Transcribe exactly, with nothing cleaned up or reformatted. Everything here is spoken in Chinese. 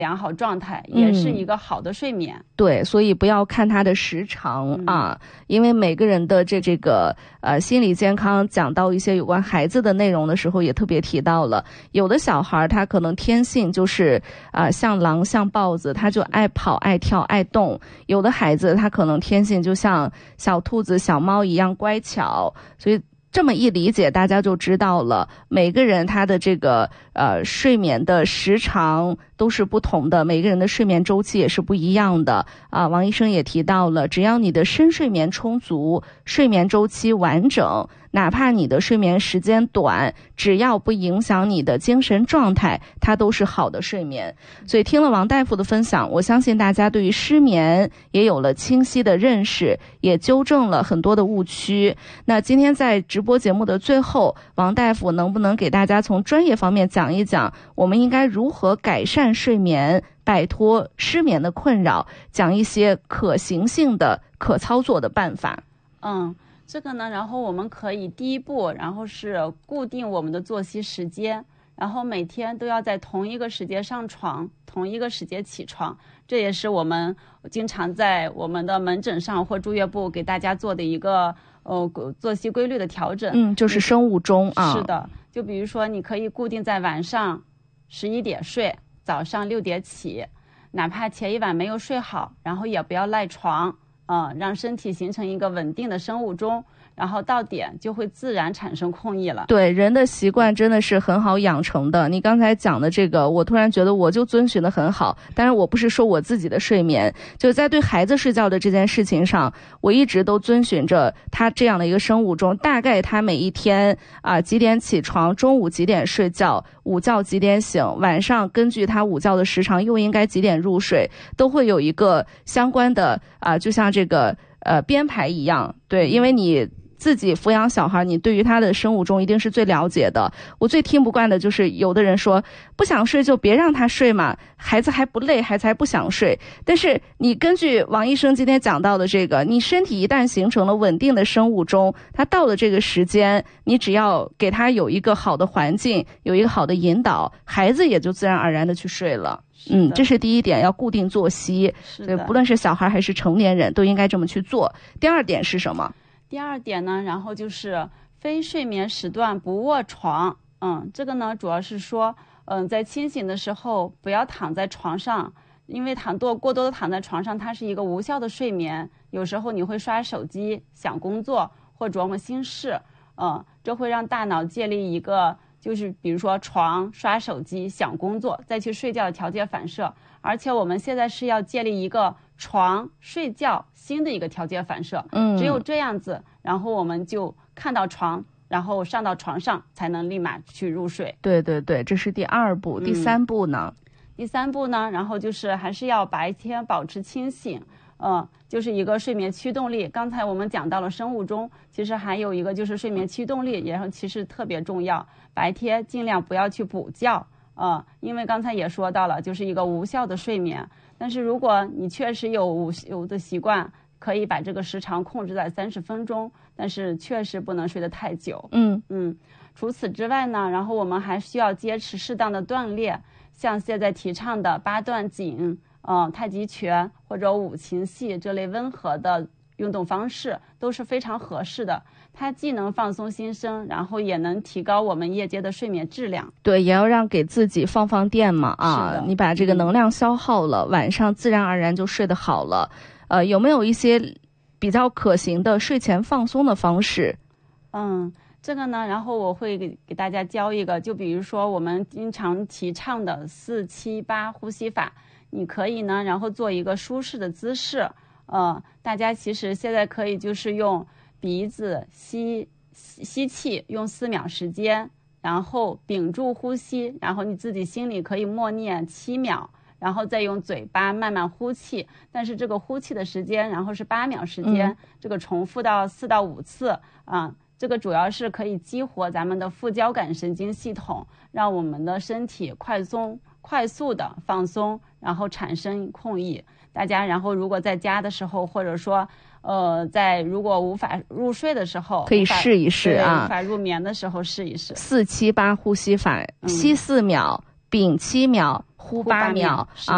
良好状态，也是一个好的睡眠。 嗯、对，所以不要看它的时长、嗯、啊，因为每个人的这这个呃心理健康，讲到一些有关孩子的内容的时候，也特别提到了，有的小孩他可能天性就是啊、呃、像狼像豹子，他就爱跑爱跳爱动；有的孩子他可能天性就像小兔子小猫一样乖巧，所以。这么一理解，大家就知道了，每个人他的这个呃睡眠的时长都是不同的，每个人的睡眠周期也是不一样的啊。王医生也提到了，只要你的深睡眠充足，睡眠周期完整，哪怕你的睡眠时间短，只要不影响你的精神状态，它都是好的睡眠。所以听了王大夫的分享，我相信大家对于失眠也有了清晰的认识，也纠正了很多的误区。那今天在直播节目的最后，王大夫能不能给大家从专业方面讲一讲，我们应该如何改善睡眠，摆脱失眠的困扰，讲一些可行性的可操作的办法？ 嗯。这个呢，然后我们可以第一步，然后是固定我们的作息时间，然后每天都要在同一个时间上床，同一个时间起床，这也是我们经常在我们的门诊上或住院部给大家做的一个呃作息规律的调整。 嗯，就是生物钟啊。 是的，就比如说你可以固定在晚上十一点睡，早上六点起，哪怕前一晚没有睡好，然后也不要赖床。嗯，让身体形成一个稳定的生物钟，然后到点就会自然产生空意了。 对，人的习惯真的是很好养成的。你刚才讲的这个，我突然觉得我就遵循的很好。但是我不是说我自己的睡眠，就在对孩子睡觉的这件事情上，我一直都遵循着他这样的一个生物钟。大概他每一天啊、呃、几点起床，中午几点睡觉，午觉几点醒，晚上根据他午觉的时长又应该几点入睡，都会有一个相关的啊、呃，就像这个呃编排一样。对，因为你自己抚养小孩，你对于他的生物钟一定是最了解的。我最听不惯的就是有的人说不想睡就别让他睡嘛，孩子还不累，孩子还不想睡。但是你根据王医生今天讲到的这个，你身体一旦形成了稳定的生物钟，他到了这个时间，你只要给他有一个好的环境，有一个好的引导，孩子也就自然而然的去睡了。嗯，这是第一点，要固定作息。对，不论是小孩还是成年人都应该这么去做。第二点是什么？ 第二点呢，然后就是非睡眠时段不卧床。嗯，这个呢主要是说，嗯，在清醒的时候不要躺在床上，因为躺多过多的躺在床上，它是一个无效的睡眠。有时候你会刷手机、想工作或琢磨心事，嗯，这会让大脑建立一个就是比如说床、刷手机、想工作再去睡觉的条件反射。而且我们现在是要建立一个床睡觉新的一个条件反射，嗯，只有这样子，然后我们就看到床，然后上到床上才能立马去入睡。 对对对，这是第二步。第三步呢？ 嗯、第三步呢，然后就是还是要白天保持清醒，嗯，就是一个睡眠驱动力。刚才我们讲到了生物钟，其实还有一个就是睡眠驱动力，然后其实特别重要。白天尽量不要去补觉。呃，因为刚才也说到了，就是一个无效的睡眠。但是如果你确实有午休的习惯，可以把这个时长控制在三十分钟，但是确实不能睡得太久。 嗯嗯。除此之外呢，然后我们还需要坚持适当的锻炼，像现在提倡的八段锦、呃太极拳或者五禽戏这类温和的运动方式都是非常合适的。它既能放松心身，然后也能提高我们夜间的睡眠质量。 对，也要让给自己放放电嘛啊！你把这个能量消耗了，嗯、晚上自然而然就睡得好了。呃，有没有一些比较可行的睡前放松的方式？ 嗯，这个呢，然后我会给给大家教一个，就比如说我们经常提倡的四七八呼吸法，你可以呢，然后做一个舒适的姿势。呃，大家其实现在可以就是用鼻子吸吸气，用四秒时间，然后屏住呼吸，然后你自己心里可以默念七秒，然后再用嘴巴慢慢呼气。但是这个呼气的时间，然后是八秒时间，嗯、这个重复到四到五次啊、嗯。这个主要是可以激活咱们的副交感神经系统，让我们的身体快松快速的放松，然后产生空意。大家然后如果在家的时候，或者说呃在如果无法入睡的时候， 可以试一试啊， 无法入眠的时候试一试四七八呼吸法，吸四秒，屏七秒，呼八秒啊。